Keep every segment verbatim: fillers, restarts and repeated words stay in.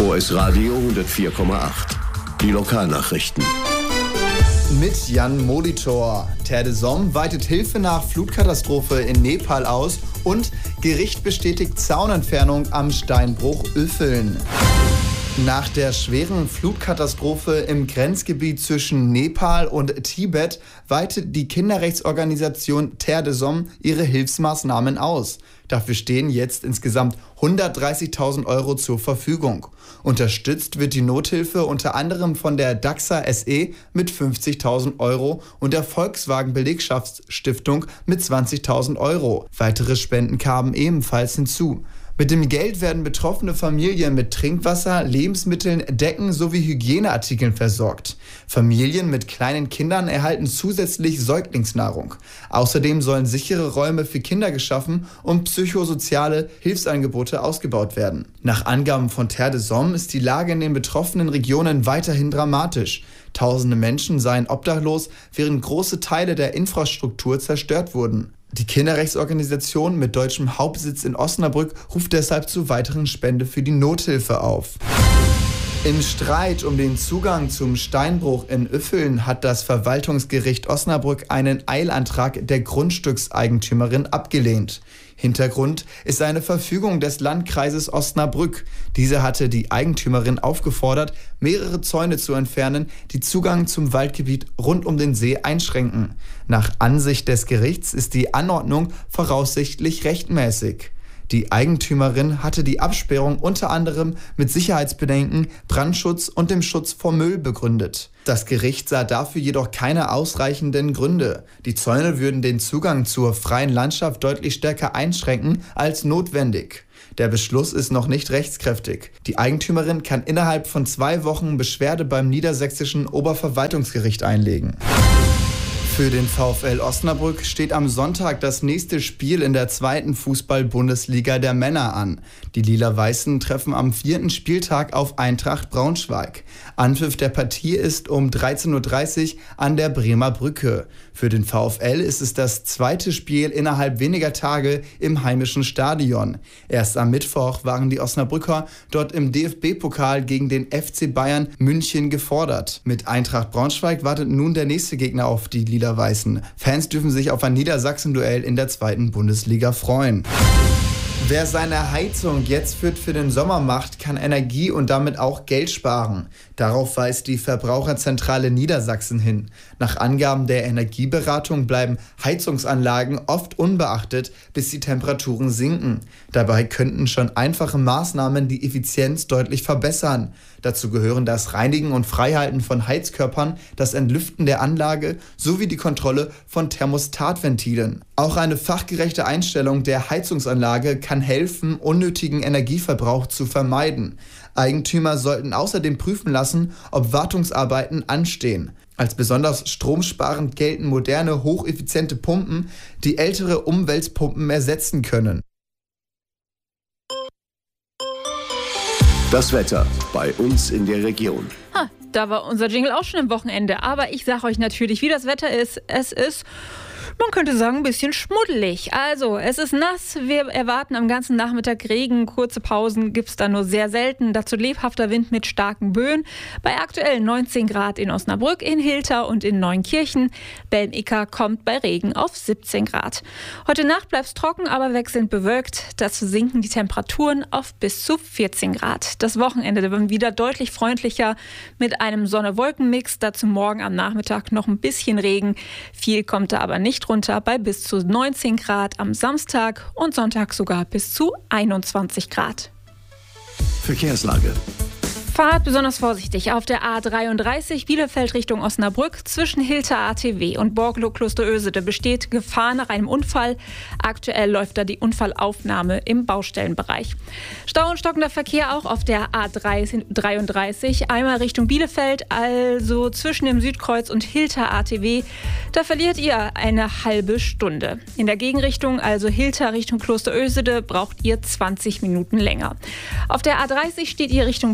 O S Radio hundertvier Komma acht. Die Lokalnachrichten. Mit Jan Molitor. Terre de Somme weitet Hilfe nach Flutkatastrophe in Nepal aus und Gericht bestätigt Zaunentfernung am Steinbruch Üffeln. Nach der schweren Flutkatastrophe im Grenzgebiet zwischen Nepal und Tibet weitet die Kinderrechtsorganisation Terre de Somme ihre Hilfsmaßnahmen aus. Dafür stehen jetzt insgesamt hundertdreißigtausend Euro zur Verfügung. Unterstützt wird die Nothilfe unter anderem von der Daxa S E mit fünfzigtausend Euro und der Volkswagen Belegschaftsstiftung mit zwanzigtausend Euro. Weitere Spenden kamen ebenfalls hinzu. Mit dem Geld werden betroffene Familien mit Trinkwasser, Lebensmitteln, Decken sowie Hygieneartikeln versorgt. Familien mit kleinen Kindern erhalten zusätzlich Säuglingsnahrung. Außerdem sollen sichere Räume für Kinder geschaffen und psychosoziale Hilfsangebote ausgebaut werden. Nach Angaben von Terre de Somme ist die Lage in den betroffenen Regionen weiterhin dramatisch. Tausende Menschen seien obdachlos, während große Teile der Infrastruktur zerstört wurden. Die Kinderrechtsorganisation mit deutschem Hauptsitz in Osnabrück ruft deshalb zu weiteren Spende für die Nothilfe auf. Im Streit um den Zugang zum Steinbruch in Üffeln hat das Verwaltungsgericht Osnabrück einen Eilantrag der Grundstückseigentümerin abgelehnt. Hintergrund ist eine Verfügung des Landkreises Osnabrück. Diese hatte die Eigentümerin aufgefordert, mehrere Zäune zu entfernen, die Zugang zum Waldgebiet rund um den See einschränken. Nach Ansicht des Gerichts ist die Anordnung voraussichtlich rechtmäßig. Die Eigentümerin hatte die Absperrung unter anderem mit Sicherheitsbedenken, Brandschutz und dem Schutz vor Müll begründet. Das Gericht sah dafür jedoch keine ausreichenden Gründe. Die Zäune würden den Zugang zur freien Landschaft deutlich stärker einschränken als notwendig. Der Beschluss ist noch nicht rechtskräftig. Die Eigentümerin kann innerhalb von zwei Wochen Beschwerde beim Niedersächsischen Oberverwaltungsgericht einlegen. Für den VfL Osnabrück steht am Sonntag das nächste Spiel in der zweiten Fußball-Bundesliga der Männer an. Die Lila-Weißen treffen am vierten Spieltag auf Eintracht Braunschweig. Anpfiff der Partie ist um dreizehn Uhr dreißig an der Bremer Brücke. Für den VfL ist es das zweite Spiel innerhalb weniger Tage im heimischen Stadion. Erst am Mittwoch waren die Osnabrücker dort im D F B-Pokal gegen den F C Bayern München gefordert. Mit Eintracht Braunschweig wartet nun der nächste Gegner auf die Lila-Weißen. Fans dürfen sich auf ein Niedersachsen-Duell in der zweiten Bundesliga freuen. Wer seine Heizung jetzt fit für den Sommer macht, kann Energie und damit auch Geld sparen. Darauf weist die Verbraucherzentrale Niedersachsen hin. Nach Angaben der Energieberatung bleiben Heizungsanlagen oft unbeachtet, bis die Temperaturen sinken. Dabei könnten schon einfache Maßnahmen die Effizienz deutlich verbessern. Dazu gehören das Reinigen und Freihalten von Heizkörpern, das Entlüften der Anlage sowie die Kontrolle von Thermostatventilen. Auch eine fachgerechte Einstellung der Heizungsanlage kann helfen, unnötigen Energieverbrauch zu vermeiden. Eigentümer sollten außerdem prüfen lassen, ob Wartungsarbeiten anstehen. Als besonders stromsparend gelten moderne, hocheffiziente Pumpen, die ältere Umweltpumpen ersetzen können. Das Wetter bei uns in der Region. Ha, da war unser Jingle auch schon am Wochenende. Aber ich sage euch natürlich, wie das Wetter ist. Es ist, man könnte sagen, ein bisschen schmuddelig. Also, es ist nass. Wir erwarten am ganzen Nachmittag Regen. Kurze Pausen gibt es da nur sehr selten. Dazu lebhafter Wind mit starken Böen. Bei aktuell neunzehn Grad in Osnabrück, in Hilter und in Neunkirchen. Belm-Ika kommt bei Regen auf siebzehn Grad. Heute Nacht bleibt es trocken, aber wechselnd bewölkt. Dazu sinken die Temperaturen auf bis zu vierzehn Grad. Das Wochenende dann wieder deutlich freundlicher mit einem Sonne-Wolken-Mix. Dazu morgen am Nachmittag noch ein bisschen Regen. Viel kommt da aber nicht runter, bei bis zu neunzehn Grad am Samstag und Sonntag sogar bis zu einundzwanzig Grad. Verkehrslage. Fahrt besonders vorsichtig auf der A dreiunddreißig Bielefeld Richtung Osnabrück. Zwischen Hilter A T W und Borglo-Klosterösede besteht Gefahr nach einem Unfall. Aktuell läuft da die Unfallaufnahme im Baustellenbereich. Stau und stockender Verkehr auch auf der A dreiunddreißig. Einmal Richtung Bielefeld, also zwischen dem Südkreuz und Hilter A T W. Da verliert ihr eine halbe Stunde. In der Gegenrichtung, also Hilter Richtung Klosterösede, braucht ihr zwanzig Minuten länger. Auf der A dreißig steht ihr Richtung Bad Oeynhausen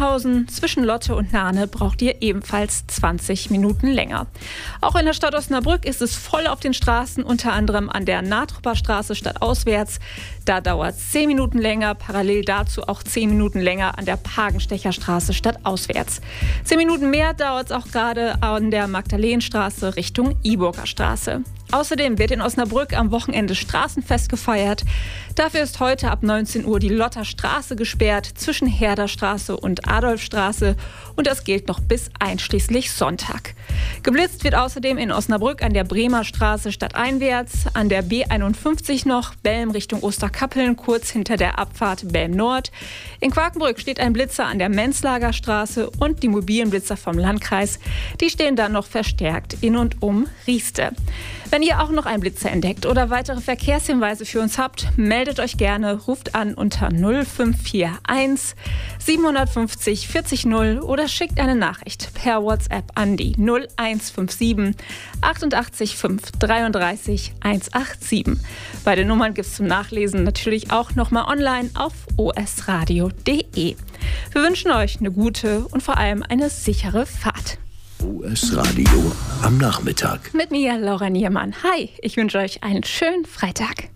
Recklinghausen. Zwischen Lotte und Nahne braucht ihr ebenfalls zwanzig Minuten länger. Auch in der Stadt Osnabrück ist es voll auf den Straßen, unter anderem an der Nahtruper Straße stadtauswärts. Da dauert es zehn Minuten länger, parallel dazu auch zehn Minuten länger an der Pagenstecher Straße stadtauswärts. zehn Minuten mehr dauert es auch gerade an der Magdalenenstraße Richtung Iburger Straße. Außerdem wird in Osnabrück am Wochenende Straßenfest gefeiert. Dafür ist heute ab neunzehn Uhr die Lotter Straße gesperrt zwischen Herderstraße und Adolfstraße und das gilt noch bis einschließlich Sonntag. Geblitzt wird außerdem in Osnabrück an der Bremer Straße stadteinwärts, an der B einundfünfzig noch, Belm Richtung Osterkappeln, kurz hinter der Abfahrt Belm Nord. In Quakenbrück steht ein Blitzer an der Menzlager Straße und die mobilen Blitzer vom Landkreis, die stehen dann noch verstärkt in und um Rieste. Wenn ihr auch noch einen Blitzer entdeckt oder weitere Verkehrshinweise für uns habt, meldet euch gerne, ruft an unter null fünf vier eins sieben fünf null vierzig null oder schickt eine Nachricht per WhatsApp an die null eins fünf sieben achtundachtzig fünf dreiunddreißig hundertsiebenundachtzig. Beide Nummern gibt es zum Nachlesen natürlich auch nochmal online auf o s radio punkt d e. Wir wünschen euch eine gute und vor allem eine sichere Fahrt. O S Radio am Nachmittag. Mit mir, Laura Niermann. Hi, ich wünsche euch einen schönen Freitag.